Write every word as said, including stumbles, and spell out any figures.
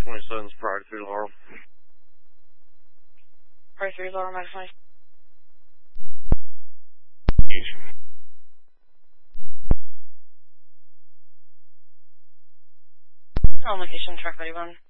twenty-seven's prior to three Laurel. Prior to three Laurel, Max twenty. On location, truck thirty-one.